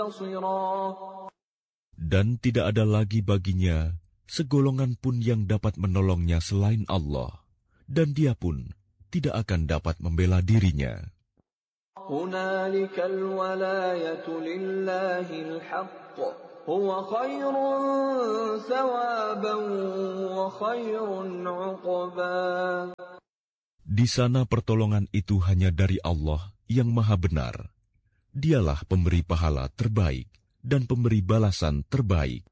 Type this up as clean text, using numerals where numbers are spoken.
Dan tidak ada lagi baginya segolongan pun yang dapat menolongnya selain Allah, dan dia pun tidak akan dapat membela dirinya. Di sana pertolongan itu hanya dari Allah yang Maha Benar. Dialah pemberi pahala terbaik dan pemberi balasan terbaik.